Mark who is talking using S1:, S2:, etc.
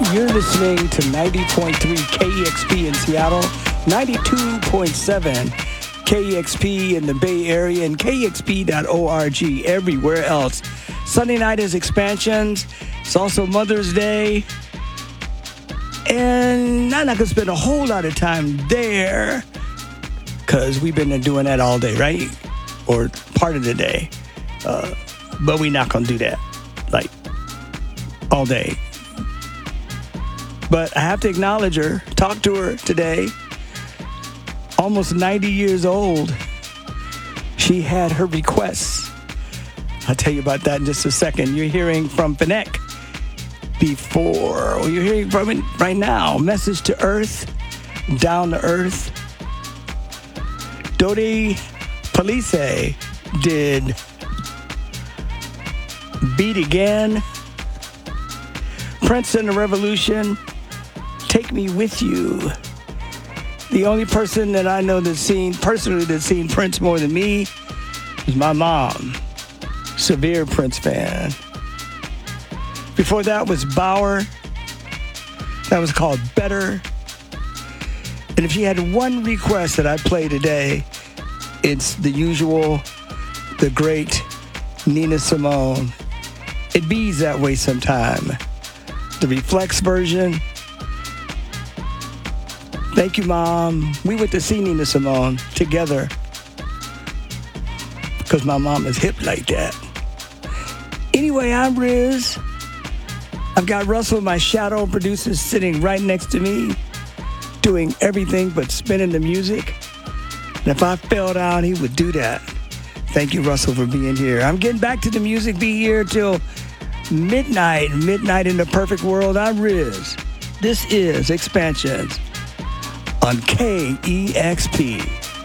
S1: You're listening to 90.3 KEXP in Seattle, 92.7 KEXP in the Bay Area, and KEXP.org everywhere else. Sunday night is Expansions. It's also Mother's Day. And I'm not going to spend a whole lot of time there because we've been doing that all day, right? Or part of the day. But we're not going to do that, like, all day. But I have to acknowledge her, talk to her today. Almost 90 years old. She had her requests. I'll tell you about that in just a second. You're hearing from Finnick before. Well, you're hearing from it right now. Message to Earth, Down to Earth. Dodi Police did Beat Again. Prince and the Revolution, Take Me With You. The only person that I know that's seen Prince more than me is my mom. Severe Prince fan. Before that was Bauer. That was called Better. And if you had one request that I play today, it's the usual, the great Nina Simone. It bees that way sometime. The Reflex version. Thank you, Mom. We went to see Nina Simone together because my mom is hip like that. Anyway, I'm Riz. I've got Russell, my shadow producer, sitting right next to me, doing everything but spinning the music. And if I fell down, he would do that. Thank you, Russell, for being here. I'm getting back to the music. Be here till midnight. Midnight in the perfect world. I'm Riz. This is Expansions on KEXP.